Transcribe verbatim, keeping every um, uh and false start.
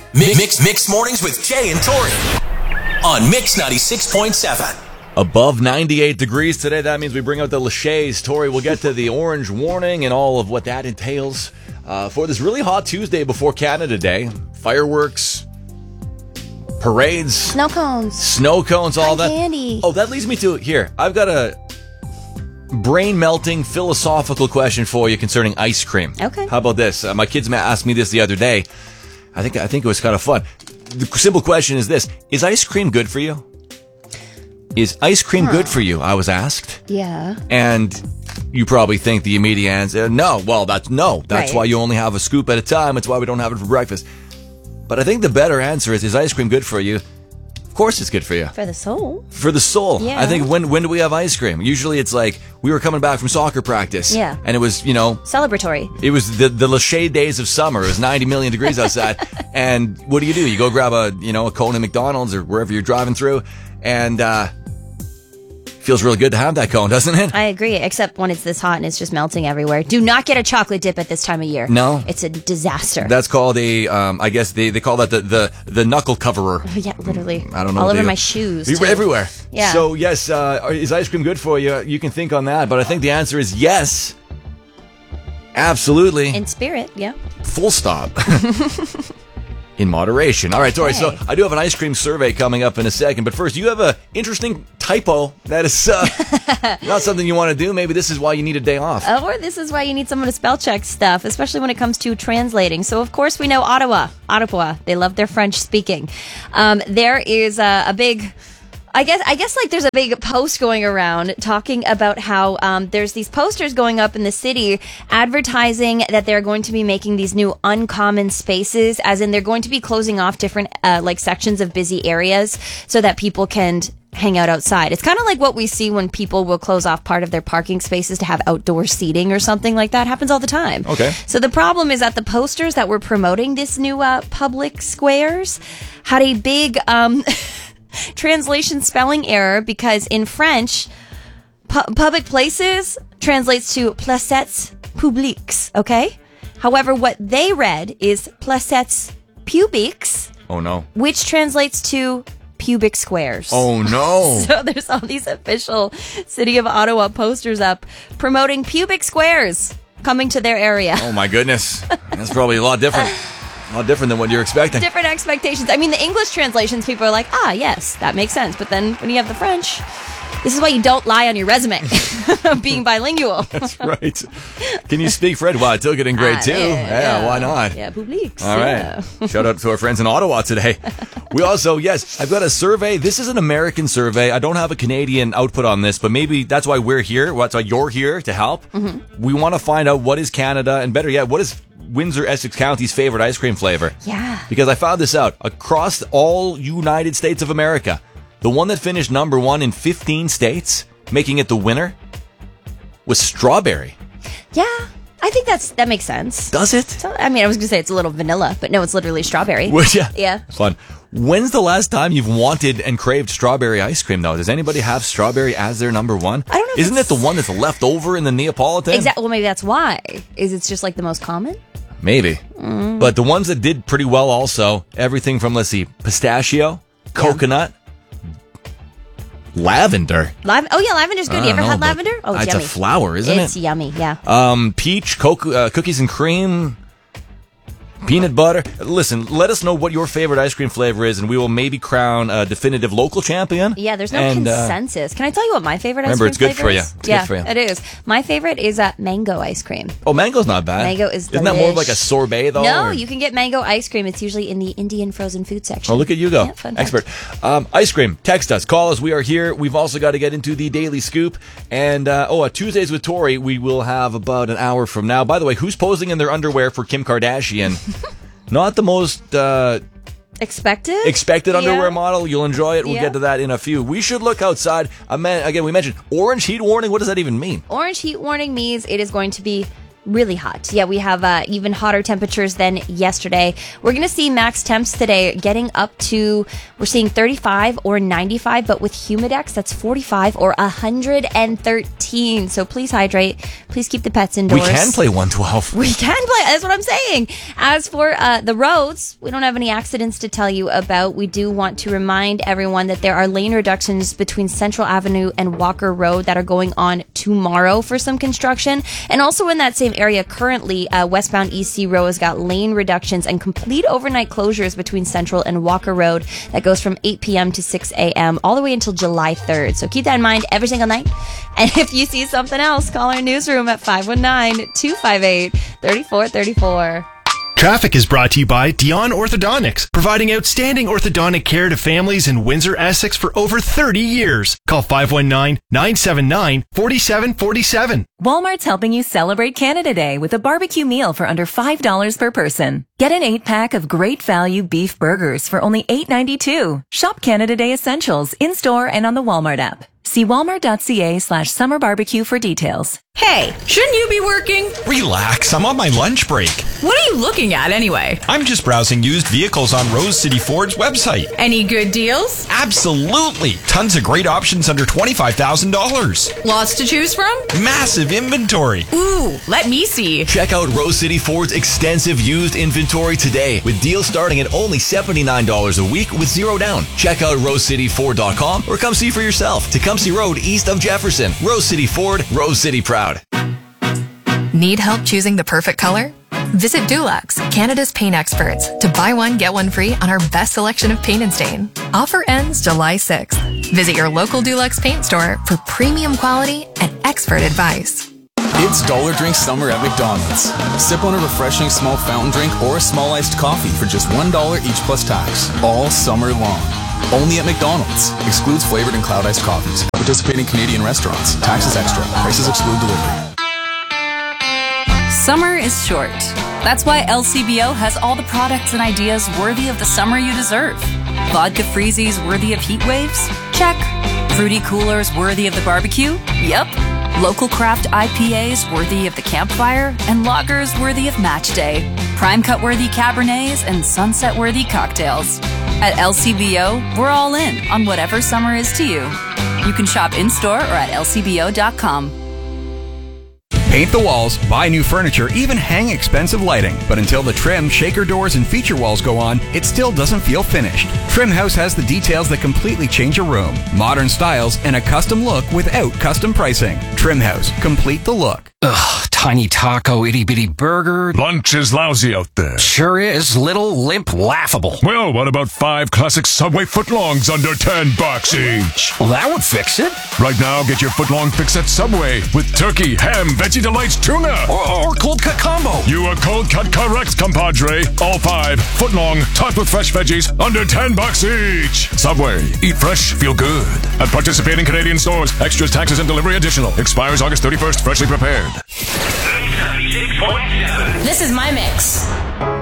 Mix, mix, mix mornings with Jay and Tori on Mix ninety-six point seven. Above ninety-eight degrees today. That means we bring out the Lachey's. Tori, we'll get to the orange warning and all of what that entails uh, for this really hot Tuesday before Canada Day. Fireworks, parades, snow cones, snow cones, all that. Candy. Oh, that leads me to here. I've got a brain-melting philosophical question for you concerning ice cream. Okay. How about this? Uh, my kids asked me this the other day. I think I think it was kind of fun. The simple question is this: is ice cream good for you? Is ice cream huh. good for you? I was asked. Yeah. And you probably think the immediate answer, no. Well, that's no. That's right. why you only have a scoop at a time. It's why we don't have it for breakfast. But I think the better answer is: is ice cream good for you? Of course it's good for you. For the soul. For the soul. Yeah. I think when when do we have ice cream? Usually it's like we were coming back from soccer practice. Yeah. And it was, you know, celebratory. It was the the Lachey days of summer. It was ninety million degrees outside. And what do you do? You go grab a, you know, a cone at McDonald's or wherever you're driving through, and uh feels really good to have that cone, doesn't it? I agree, except when it's this hot and it's just melting everywhere. Do not get a chocolate dip at this time of year. No. It's a disaster. That's called a, um, I guess they, they call that the, the, the knuckle coverer. Yeah, literally. I don't know. All over they, my shoes. You're too. everywhere. Yeah. So, yes, uh, is ice cream good for you? You can think on that, but I think the answer is yes. Absolutely. In spirit, yeah. Full stop. In moderation. All right, Tori, Okay. so I do have an ice cream survey coming up in a second, but first, you have an interesting typo that is uh, not something you want to do. Maybe this is why you need a day off. Uh, or this is why you need someone to spell check stuff, especially when it comes to translating. So, of course, we know Ottawa. Ottawa. They love their French speaking. Um, there is a, a big... I guess, I guess, like, there's a big post going around talking about how um, there's these posters going up in the city advertising that they're going to be making these new uncommon spaces, as in they're going to be closing off different, uh, like, sections of busy areas so that people can hang out outside. It's kind of like what we see when people will close off part of their parking spaces to have outdoor seating or something like that. It happens all the time. Okay. So the problem is that the posters that were promoting this new uh, public squares had a big... Um, translation spelling error, because in French, pu- public places translates to placettes publiques, okay? However, what they read is placettes pubiques, Oh, no. which translates to pubic squares. Oh, no. So there's all these official City of Ottawa posters up promoting pubic squares coming to their area. Oh, my goodness. That's probably a lot different. A lot different than what you're expecting. Different expectations. I mean, the English translations, people are like, ah, yes, that makes sense. But then when you have the French, this is why you don't lie on your resume of being bilingual. That's right. Can you speak French? Well, I took it in grade Ah, two. yeah, Yeah, yeah. why not? Yeah, publiques. All yeah. right. Shout out to our friends in Ottawa today. We also, yes, I've got a survey. This is an American survey. I don't have a Canadian output on this, but maybe that's why we're here. That's why you're here to help. Mm-hmm. We want to find out what is Canada, and better yet, what is Windsor, Essex County's favorite ice cream flavor. Yeah. Because I found this out. Across all United States of America, the one that finished number one in fifteen states, making it the winner, was strawberry. Yeah. I think that's that makes sense. Does it? So, I mean, I was going to say it's a little vanilla, but no, it's literally strawberry. Well, yeah. Yeah. Fun. When's the last time you've wanted and craved strawberry ice cream, though? Does anybody have strawberry as their number one? I don't know if Isn't it it's- the one that's left over in the Neapolitan? Exactly. Well, maybe that's why. Is it's just like the most common? Maybe. Mm. But the ones that did pretty well also, everything from, let's see, pistachio, coconut, lavender. Lav- oh, yeah, lavender's good. I You ever don't know, had but lavender? Oh, it's, it's yummy. a flower, isn't it's it? It's yummy, yeah. Um, peach, coco- uh, cookies and cream, peanut butter. Listen, let us know what your favorite ice cream flavor is, and we will maybe crown a definitive local champion. Yeah, there's no and, uh, consensus. Can I tell you what my favorite remember, ice cream it's good flavor for you. is? It's yeah, good for you. it is. My favorite is uh, mango ice cream. Oh, mango's not bad. Mango is Isn't that more of like a delish. sorbet, though? No, or- you can get mango ice cream. It's usually in the Indian frozen food section. Oh, look at you go. Yeah, fun fact. Expert. Um, ice cream. Text us. Call us. We are here. We've also got to get into the Daily Scoop. And, uh, oh, uh, Tuesdays with Tori, we will have about an hour from now. By the way, who's posing in their underwear for Kim Kardashian? Not the most uh, Expected? expected underwear Yeah. model. You'll enjoy it. We'll Yeah. get to that in a few. We should look outside. I mean, again, we mentioned orange heat warning. What does that even mean? Orange heat warning means it is going to be really hot. Yeah, we have uh, even hotter temperatures than yesterday. We're going to see max temps today getting up to, we're seeing thirty-five or ninety-five, but with Humidex, that's forty-five or one hundred thirteen. So please hydrate. Please keep the pets indoors. We can play one twelve. We can play. That's what I'm saying. As for uh, the roads, we don't have any accidents to tell you about. We do want to remind everyone that there are lane reductions between Central Avenue and Walker Road that are going on tomorrow for some construction. And also in that same area currently, uh, westbound E C Row has got lane reductions and complete overnight closures between Central and Walker Road that goes from eight p.m. to six a.m. all the way until July third. So keep that in mind every single night. And if you see something else, call our newsroom at five one nine, two five eight, three four three four. Traffic is brought to you by Dion Orthodontics, providing outstanding orthodontic care to families in Windsor, Essex for over thirty years. Call five one nine, nine seven nine, four seven four seven. Walmart's helping you celebrate Canada Day with a barbecue meal for under five dollars per person. Get an eight-pack of great value beef burgers for only eight ninety-two. Shop Canada Day Essentials in-store and on the Walmart app. See walmart.ca slash summer barbecue for details. Hey, shouldn't you be working? Relax, I'm on my lunch break. What are you looking at anyway? I'm just browsing used vehicles on Rose City Ford's website. Any good deals? Absolutely. Tons of great options under twenty-five thousand dollars. Lots to choose from? Massive inventory. Ooh, let me see. Check out Rose City Ford's extensive used inventory today with deals starting at only seventy-nine dollars a week with zero down. Check out rose city ford dot com or come see for yourself. Tecumseh Road east of Jefferson. Rose City Ford, Rose City proud. Need help choosing the perfect color? Visit Dulux, Canada's paint experts, to buy one, get one free on our best selection of paint and stain. Offer ends July sixth. Visit your local Dulux paint store for premium quality and expert advice. It's Dollar Drink Summer at McDonald's. Sip on a refreshing small fountain drink or a small iced coffee for just one dollar each plus tax, all summer long. Only at McDonald's. Excludes flavored and cloud iced coffees. Participating Canadian restaurants. Taxes extra. Prices exclude delivery. Summer is short. That's why L C B O has all the products and ideas worthy of the summer you deserve. Vodka freezies worthy of heat waves? Check. Fruity coolers worthy of the barbecue? Yep. Local craft I P As worthy of the campfire? And lagers worthy of match day. Prime cut worthy Cabernets and sunset worthy cocktails. At L C B O, we're all in on whatever summer is to you. You can shop in-store or at L C B O dot com. Paint the walls, buy new furniture, even hang expensive lighting. But until the trim, shaker doors, and feature walls go on, it still doesn't feel finished. Trim House has the details that completely change a room. Modern styles and a custom look without custom pricing. Trim House. Complete the look. Ugh, tiny taco, itty bitty burger. Lunch is lousy out there. Sure is. Little, limp, laughable. Well, what about five classic Subway footlongs under ten bucks each? Well, that would fix it. Right now, get your footlong fix at Subway with turkey, ham, veggie delights, tuna. Or, or cold cut combo. You are cold cut correct, compadre. All five footlong, topped with fresh veggies, under ten bucks each. Subway. Eat fresh, feel good. At participating Canadian stores. Extras, taxes, and delivery additional. Expires August thirty-first. Freshly prepared. This is my mix.